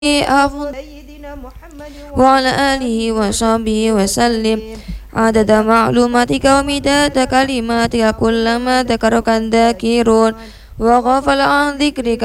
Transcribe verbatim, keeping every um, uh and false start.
أفضل وعلى آله وصحبه وسلم عدد معلوماتك ومداد كلماتك كلما ذكرك الذاكرون وغفل عن ذكرك